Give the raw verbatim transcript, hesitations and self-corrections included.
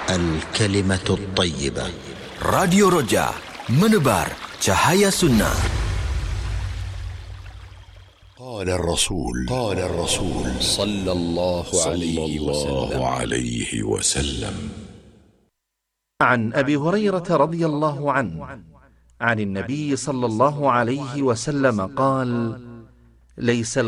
الكلمة الطيبة. راديو Roja menebar cahaya sunnah. قال الرسول قال الرسول صلى الله عليه وسلم, عليه وسلم عن أبي هريرة رضي الله عنه عن النبي صلى الله عليه وسلم قال: ليس